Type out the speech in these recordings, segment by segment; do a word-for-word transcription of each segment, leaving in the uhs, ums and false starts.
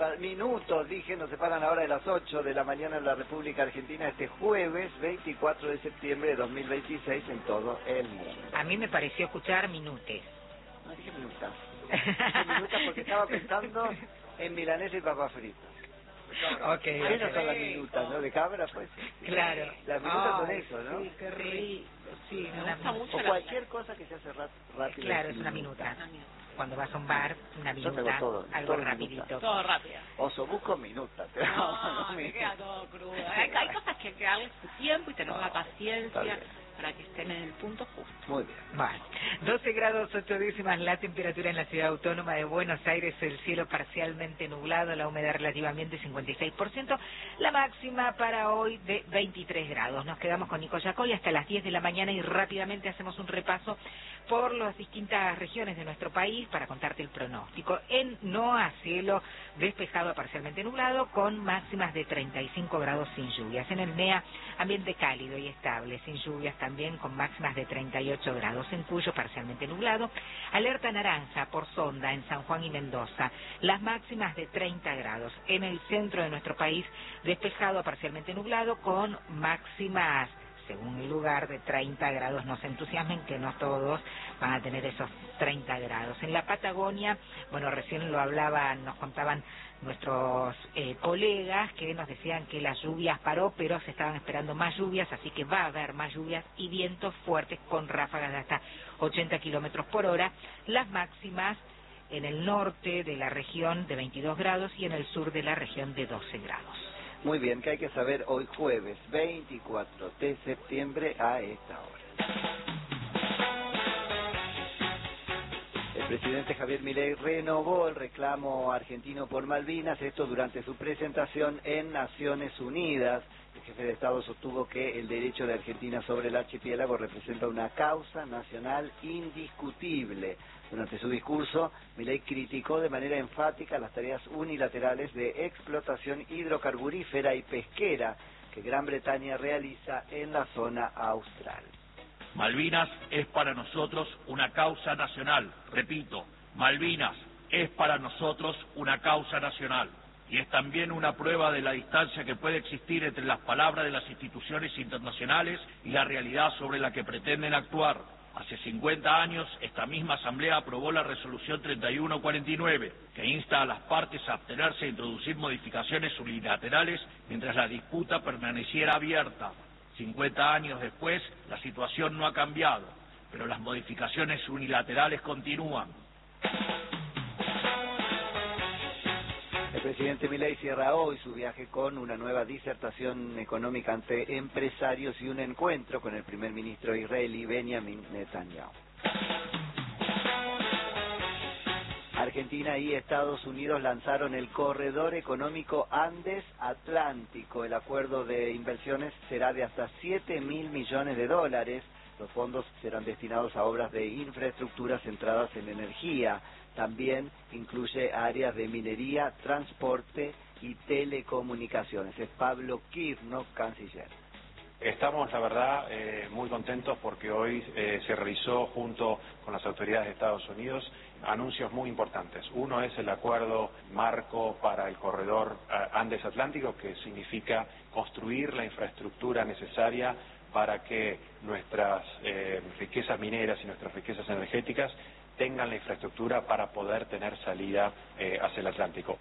separan, minutos, dije, nos separan ahora de las ocho de la mañana en la República Argentina este jueves veinticuatro de septiembre de dos mil veintiséis en todo el mundo. A mí me pareció escuchar minutes. No, dije minutas. Dije minutas porque estaba pensando en milanesa y papas fritas. Okay, ¿Qué no okay. son las minutas, no? De cabra, pues. Claro. Las minutas son Ay, eso, ¿no? Sí, qué rico. Sí, Me una, gusta mucho. O cualquier cosa que se hace rápido. claro, es una minuta. Cuando vas a un bar, una Yo minuta, tengo todo, algo todo rapidito. minuta. Todo rápido. Oso, busco minutas. No, me queda todo crudo. Hay, hay cosas que hay que darle su tiempo y tener No, la está paciencia bien. para que estén en el punto justo. Muy bien. Bueno, doce grados ocho décimas la temperatura en la ciudad autónoma de Buenos Aires, el cielo parcialmente nublado, la humedad relativamente cincuenta y seis por ciento, la máxima para hoy de veintitrés grados. Nos quedamos con Nico Yacoy hasta las diez de la mañana y rápidamente hacemos un repaso por las distintas regiones de nuestro país para contarte el pronóstico. En Noa, cielo despejado a parcialmente nublado con máximas de treinta y cinco grados sin lluvias. En el Mea, ambiente cálido y estable, sin lluvias también con máximas de treinta y ocho grados. En Cuyo, parcialmente nublado. Alerta naranja por sonda en San Juan y Mendoza. Las máximas de treinta grados. En el centro de nuestro país, despejado a parcialmente nublado con máximas, según el lugar, de treinta grados. No se entusiasmen que no todos van a tener esos treinta grados. En la Patagonia, bueno, recién lo hablaban, nos contaban nuestros eh, colegas que nos decían que las lluvias paró, pero se estaban esperando más lluvias, así que va a haber más lluvias y vientos fuertes con ráfagas de hasta ochenta kilómetros por hora. Las máximas en el norte de la región de veintidós grados y en el sur de la región de doce grados. Muy bien, que hay que saber hoy jueves veinticuatro de septiembre a esta hora. El presidente Javier Milei renovó el reclamo argentino por Malvinas, esto durante su presentación en Naciones Unidas. El jefe de Estado sostuvo que el derecho de Argentina sobre el archipiélago representa una causa nacional indiscutible. Durante su discurso, Milei criticó de manera enfática las tareas unilaterales de explotación hidrocarburífera y pesquera que Gran Bretaña realiza en la zona austral. Malvinas es para nosotros una causa nacional. Repito, Malvinas es para nosotros una causa nacional. Y es también una prueba de la distancia que puede existir entre las palabras de las instituciones internacionales y la realidad sobre la que pretenden actuar. Hace cincuenta años, esta misma Asamblea aprobó la resolución treinta y uno cuarenta y nueve, que insta a las partes a abstenerse de introducir modificaciones unilaterales mientras la disputa permaneciera abierta. cincuenta años después, la situación no ha cambiado, pero las modificaciones unilaterales continúan. El presidente Milei cierra hoy su viaje con una nueva disertación económica ante empresarios y un encuentro con el primer ministro israelí Benjamin Netanyahu. Argentina y Estados Unidos lanzaron el Corredor Económico Andes-Atlántico. El acuerdo de inversiones será de hasta siete mil millones de dólares. Los fondos serán destinados a obras de infraestructura centradas en energía. También incluye áreas de minería, transporte y telecomunicaciones. Es Pablo Kirchner, canciller. Estamos, la verdad, eh, muy contentos porque hoy eh, se realizó junto con las autoridades de Estados Unidos anuncios muy importantes. Uno es el acuerdo marco para el corredor eh, Andes-Atlántico, que significa construir la infraestructura necesaria para que nuestras eh, riquezas mineras y nuestras riquezas energéticas tengan la infraestructura para poder tener salida eh, hacia el Atlántico.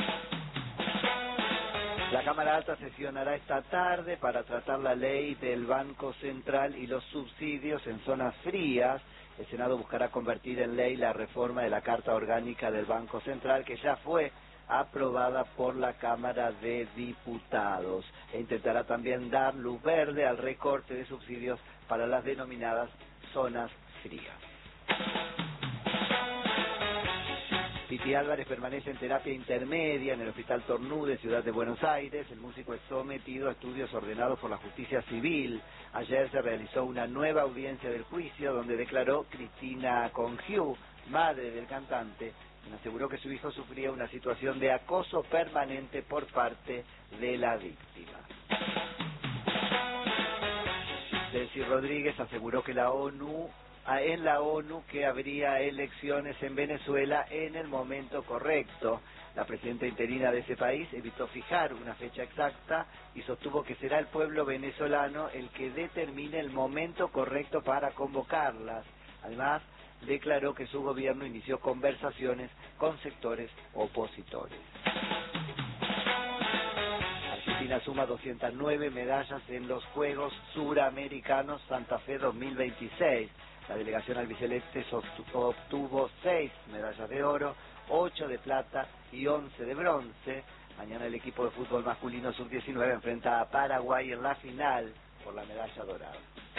La Cámara Alta sesionará esta tarde para tratar la ley del Banco Central y los subsidios en zonas frías. El Senado buscará convertir en ley la reforma de la Carta Orgánica del Banco Central, que ya fue aprobada por la Cámara de Diputados, e intentará también dar luz verde al recorte de subsidios para las denominadas zonas frías. Piti Álvarez permanece en terapia intermedia en el Hospital Tornú de Ciudad de Buenos Aires. El músico es sometido a estudios ordenados por la justicia civil. Ayer se realizó una nueva audiencia del juicio donde declaró Cristina Congiu, madre del cantante, quien aseguró que su hijo sufría una situación de acoso permanente por parte de la víctima. Delcy Rodríguez aseguró que la ONU a, en la ONU que habría elecciones en Venezuela en el momento correcto. La presidenta interina de ese país evitó fijar una fecha exacta y sostuvo que será el pueblo venezolano el que determine el momento correcto para convocarlas. Además, declaró que su gobierno inició conversaciones con sectores opositores. Argentina suma doscientas nueve medallas en los Juegos Suramericanos Santa Fe dos mil veintiséis. La delegación albiceleste obtuvo seis medallas de oro, ocho de plata y once de bronce. Mañana el equipo de fútbol masculino sub diecinueve enfrenta a Paraguay en la final por la medalla dorada.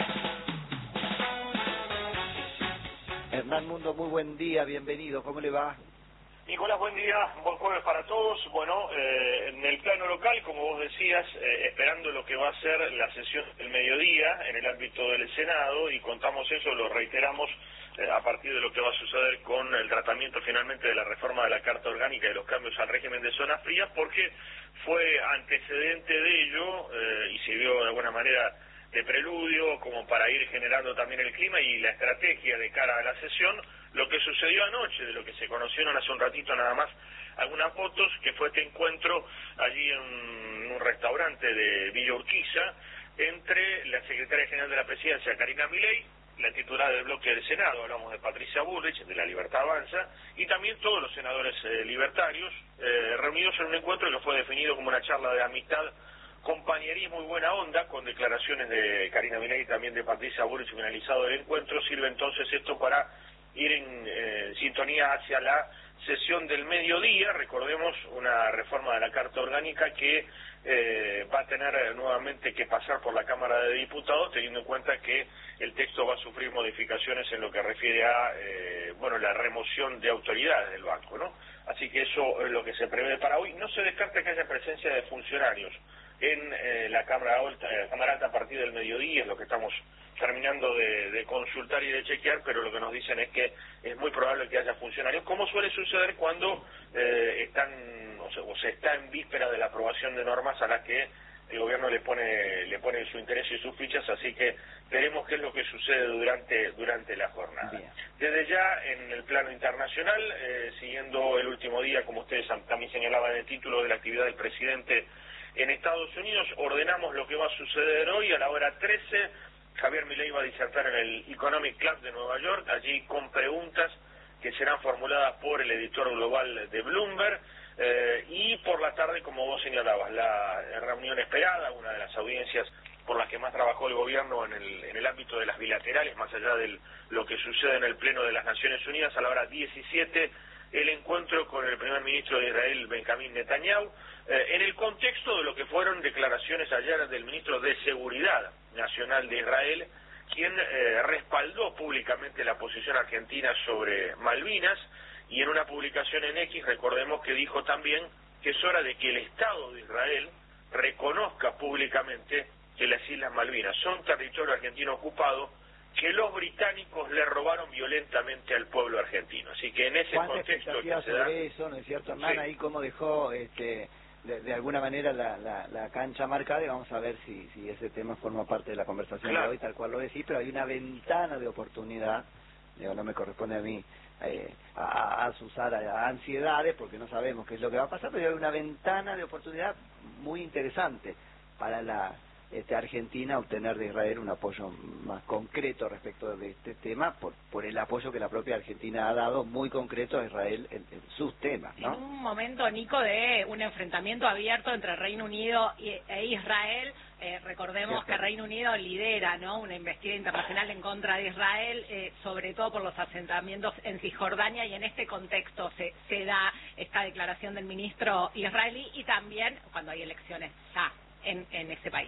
Hernán Mundo, muy buen día, bienvenido, ¿cómo le va? Nicolás, buen día, buen jueves para todos. Bueno, eh, en el plano local, como vos decías, eh, esperando lo que va a ser la sesión del mediodía en el ámbito del Senado, y contamos eso, lo reiteramos, eh, a partir de lo que va a suceder con el tratamiento finalmente de la reforma de la Carta Orgánica y los cambios al régimen de zonas frías, porque fue antecedente de ello eh, y sirvió de alguna manera de preludio como para ir generando también el clima y la estrategia de cara a la sesión, lo que sucedió anoche, de lo que se conocieron hace un ratito nada más algunas fotos, que fue este encuentro allí en un restaurante de Villa Urquiza entre la secretaria general de la presidencia, Karina Milei, la titular del bloque del Senado, hablamos de Patricia Bullrich, de la Libertad Avanza, y también todos los senadores eh, libertarios, eh, reunidos en un encuentro que fue definido como una charla de amistad, compañerismo y buena onda, con declaraciones de Karina Milei y también de Patricia Bullrich finalizado el encuentro. Sirve entonces esto para ir en eh, sintonía hacia la sesión del mediodía. Recordemos una reforma de la Carta Orgánica que eh, va a tener eh, nuevamente que pasar por la Cámara de Diputados, teniendo en cuenta que el texto va a sufrir modificaciones en lo que refiere a eh, bueno, la remoción de autoridades del banco, ¿no? Así que eso es lo que se prevé para hoy. No se descarta que haya presencia de funcionarios en eh, la Cámara Alta, eh, Cámara Alta a partir del mediodía, es lo que estamos terminando de, de consultar y de chequear, pero lo que nos dicen es que es muy probable que haya funcionarios, como suele suceder cuando eh, están o se, o se está en víspera de la aprobación de normas a las que el gobierno le pone le pone su interés y sus fichas, así que veremos qué es lo que sucede durante durante la jornada. Bien. Desde ya, en el plano internacional, eh, siguiendo el último día, como ustedes también señalaban en el título, de la actividad del presidente en Estados Unidos, ordenamos lo que va a suceder hoy a la hora trece. Javier Milei va a disertar en el Economic Club de Nueva York, allí con preguntas que serán formuladas por el editor global de Bloomberg, eh, y por la tarde, como vos señalabas, la reunión esperada, una de las audiencias por las que más trabajó el gobierno en el, en el ámbito de las bilaterales, más allá de lo que sucede en el Pleno de las Naciones Unidas, a la hora diecisiete, el encuentro con el primer ministro de Israel, Benjamín Netanyahu, eh, en el contexto de lo que fueron declaraciones ayer del ministro de Seguridad Nacional de Israel, quien eh, respaldó públicamente la posición argentina sobre Malvinas, y en una publicación en X, recordemos que dijo también que es hora de que el Estado de Israel reconozca públicamente que las Islas Malvinas son territorio argentino ocupado, que los británicos le robaron violentamente al pueblo argentino. Así que en ese contexto que se da... sobre eso, ¿no es cierto, Hernán? Sí. Ahí cómo dejó este, de, de alguna manera la, la, la cancha marcada, y vamos a ver si, si ese tema forma parte de la conversación claro. de hoy, tal cual lo decís, pero hay una ventana de oportunidad, digo, no me corresponde a mí eh, a, a asusar a, a ansiedades, porque no sabemos qué es lo que va a pasar, pero hay una ventana de oportunidad muy interesante para la... Este, Argentina obtener de Israel un apoyo más concreto respecto de este tema, por, por el apoyo que la propia Argentina ha dado muy concreto a Israel en, en sus temas, ¿no? En un momento, Nico, de un enfrentamiento abierto entre Reino Unido y, e Israel, eh, recordemos Cierto. que Reino Unido lidera, ¿no?, una investigación internacional en contra de Israel, eh, sobre todo por los asentamientos en Cisjordania, y en este contexto se, se da esta declaración del ministro israelí, y también cuando hay elecciones ya en, en ese país.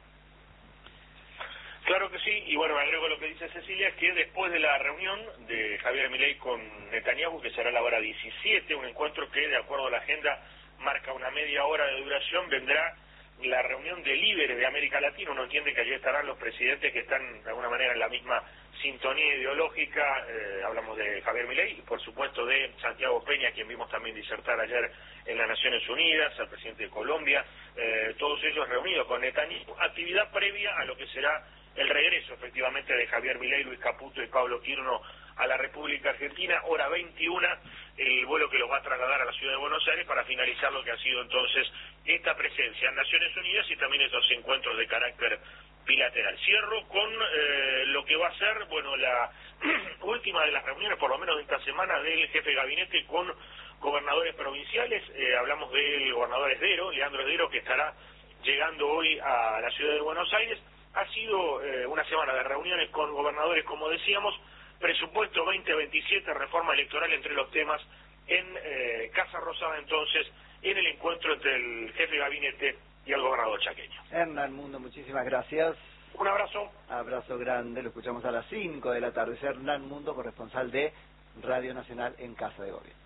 Claro que sí, y bueno, me agrego lo que dice Cecilia, es que después de la reunión de Javier Milei con Netanyahu, que será a la hora diecisiete, un encuentro que, de acuerdo a la agenda, marca una media hora de duración, vendrá la reunión de líderes de América Latina. Uno entiende que allí estarán los presidentes que están, de alguna manera, en la misma sintonía ideológica. Eh, hablamos de Javier Milei y, por supuesto, de Santiago Peña, quien vimos también disertar ayer en las Naciones Unidas, al presidente de Colombia, eh, todos ellos reunidos con Netanyahu, actividad previa a lo que será el regreso efectivamente de Javier Milei, Luis Caputo y Pablo Quirno a la República Argentina, hora veintiuna, el vuelo que los va a trasladar a la ciudad de Buenos Aires para finalizar lo que ha sido entonces esta presencia en Naciones Unidas y también estos encuentros de carácter bilateral. Cierro con eh, lo que va a ser, bueno, la última de las reuniones, por lo menos de esta semana, del jefe de gabinete con gobernadores provinciales. Eh, hablamos del gobernador Esdero, Leandro Esdero, que estará llegando hoy a la ciudad de Buenos Aires. Ha sido eh, una semana de reuniones con gobernadores, como decíamos, presupuesto veinte veintisiete, reforma electoral entre los temas en eh, Casa Rosada, entonces, en el encuentro entre el jefe de gabinete y el gobernador chaqueño. Hernán Mundo, muchísimas gracias. Un abrazo. Abrazo grande, lo escuchamos a las cinco de la tarde. Es Hernán Mundo, corresponsal de Radio Nacional en Casa de Gobierno.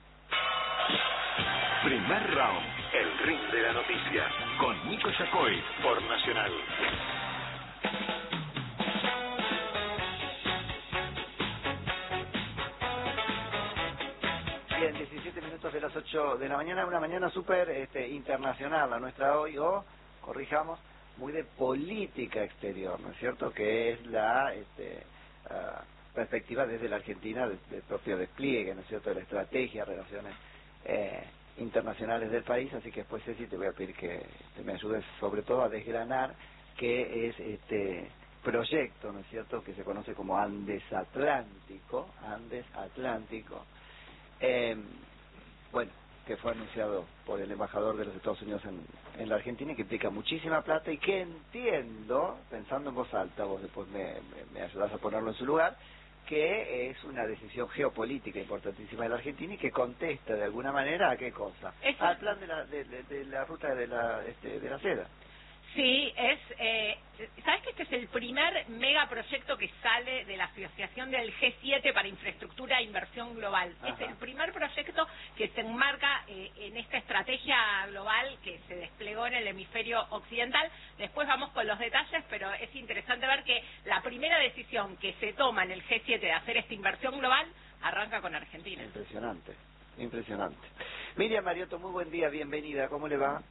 Primer round, el ring de la noticia, con Nico Yacoy por Nacional. Bien, diecisiete minutos de las ocho de la mañana, una mañana súper este, internacional la nuestra hoy, o, corrijamos, muy de política exterior, ¿no es cierto?, que es la este, uh, perspectiva desde la Argentina del, del propio despliegue, ¿no es cierto?, de la estrategia, relaciones eh, internacionales del país. Así que después, Ceci, te voy a pedir que te me ayudes sobre todo a desgranar qué es este proyecto, ¿no es cierto?, que se conoce como Andes Atlántico, Andes Atlántico, eh, bueno, que fue anunciado por el embajador de los Estados Unidos en, en la Argentina y que implica muchísima plata y que entiendo, pensando en voz alta, vos después me, me, me ayudás a ponerlo en su lugar, que es una decisión geopolítica importantísima de la Argentina y que contesta de alguna manera a qué cosa, Eso... al plan de la, de, de, de la ruta de la, este, de la seda. Sí, es, eh, ¿sabes que este es el primer megaproyecto que sale de la Asociación del G siete para Infraestructura e Inversión Global? Ajá. Es el primer proyecto que se enmarca eh, en esta estrategia global que se desplegó en el hemisferio occidental. Después vamos con los detalles, pero es interesante ver que la primera decisión que se toma en el G siete de hacer esta inversión global arranca con Argentina. Impresionante, impresionante. Miriam Mariotto, muy buen día, bienvenida, ¿cómo le va?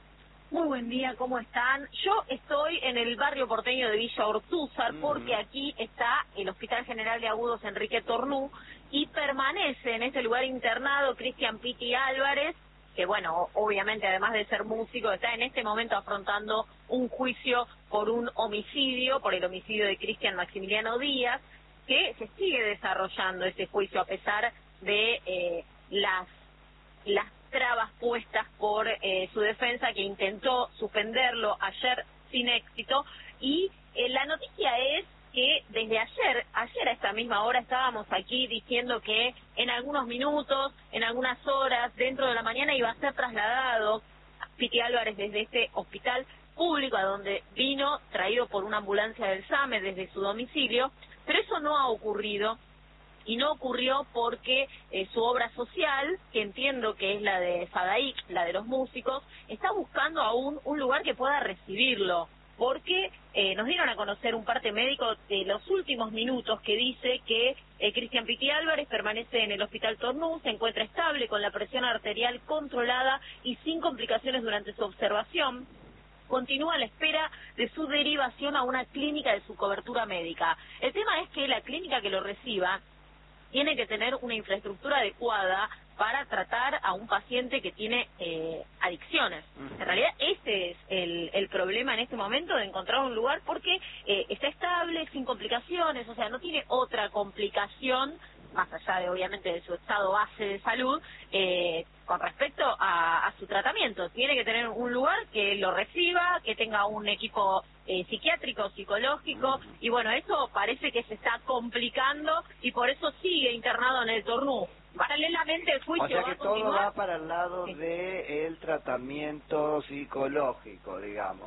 Muy buen día, ¿cómo están? Yo estoy en el barrio porteño de Villa Ortúzar, mm. porque aquí está el Hospital General de Agudos Enrique Tornú y permanece en este lugar internado Cristian Piti Álvarez, que bueno, obviamente además de ser músico, está en este momento afrontando un juicio por un homicidio, por el homicidio de Cristian Maximiliano Díaz, que se sigue desarrollando ese juicio a pesar de eh, las las trabas puestas por eh, su defensa, que intentó suspenderlo ayer sin éxito. Y eh, la noticia es que desde ayer, ayer a esta misma hora estábamos aquí diciendo que en algunos minutos, en algunas horas, dentro de la mañana iba a ser trasladado Piti Álvarez desde este hospital público a donde vino, traído por una ambulancia del SAME desde su domicilio, pero eso no ha ocurrido. Y no ocurrió porque eh, su obra social, que entiendo que es la de Fadaik, la de los músicos, está buscando aún un lugar que pueda recibirlo, porque eh, nos dieron a conocer un parte médico de los últimos minutos que dice que eh, Cristian Piti Álvarez permanece en el Hospital Tornú, se encuentra estable con la presión arterial controlada y sin complicaciones durante su observación. Continúa a la espera de su derivación a una clínica de su cobertura médica. El tema es que la clínica que lo reciba tiene que tener una infraestructura adecuada para tratar a un paciente que tiene eh, adicciones. Uh-huh. En realidad ese es el, el problema en este momento, de encontrar un lugar, porque eh, está estable, sin complicaciones, o sea, no tiene otra complicación, más allá de obviamente de su estado base de salud, eh, con respecto a, a su tratamiento. Tiene que tener un lugar que lo reciba, que tenga un equipo eh, psiquiátrico, psicológico, y bueno, eso parece que se está complicando y por eso sigue internado en el Tornú. Paralelamente el juicio o sea va que a continuar. todo va para el lado sí. de el tratamiento psicológico, digamos.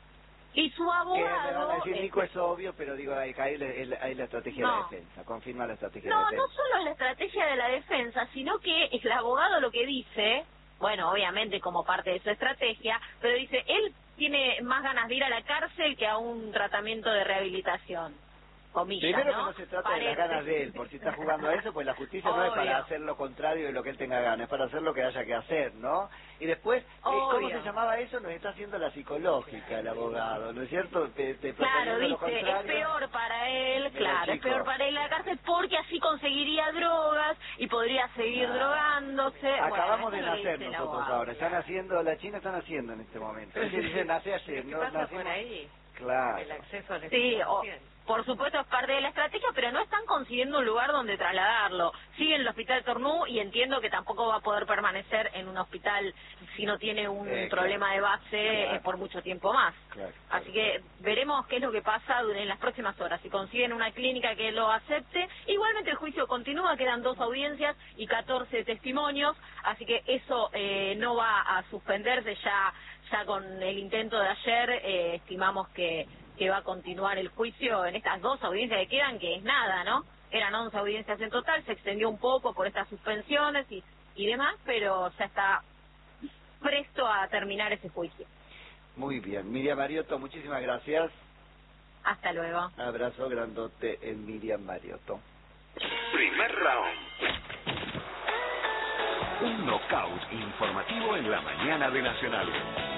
Y su abogado... Que me van a decir, Nico, eh, es obvio, pero digo, ahí hay, hay, hay la estrategia no. de defensa, confirma la estrategia no, de defensa. No, no solo es la estrategia de la defensa, sino que el abogado lo que dice, bueno, obviamente como parte de su estrategia, pero dice, él tiene más ganas de ir a la cárcel que a un tratamiento de rehabilitación. comillas, Primero ¿no? que no se trata Parece. de las ganas de él, por si está jugando a eso, pues la justicia no es para Obvio. hacer lo contrario de lo que él tenga ganas, es para hacer lo que haya que hacer, ¿no? Y después, eh, ¿cómo Obvio. se llamaba eso? Nos está haciendo la psicológica el abogado, ¿no es cierto? Te, te Claro, proponiendo lo dice, es contrario. peor para él, Mira, claro, es chico. peor para él la cárcel porque así conseguiría drogas y podría seguir Ah. drogándose. Acabamos Bueno, de eso es lo que nacer dice el nosotros abogado. ahora, están haciendo, la China están haciendo en este momento. Es que dice, nace ayer, ¿Qué no pasa nacimos... por ahí? Claro. El acceso a la Sí, o- información. por supuesto es parte de la estrategia, pero no están consiguiendo un lugar donde trasladarlo. Sigue en el hospital Tornú y entiendo que tampoco va a poder permanecer en un hospital si no tiene un Eh, problema claro. de base Claro. eh, por mucho tiempo más. Claro, claro. Así que veremos qué es lo que pasa en las próximas horas. Si consiguen una clínica que lo acepte. Igualmente el juicio continúa, quedan dos audiencias y catorce testimonios, así que eso eh, no va a suspenderse ya, ya con el intento de ayer. Eh, estimamos que, que va a continuar el juicio en estas dos audiencias que quedan, que es nada, ¿no? Eran once audiencias en total, se extendió un poco por estas suspensiones y, y demás, pero ya está presto a terminar ese juicio. Muy bien. Miriam Mariotto, muchísimas gracias. Hasta luego. Abrazo grandote en Miriam Mariotto. Primer round. Un knockout informativo en la mañana de Nacional.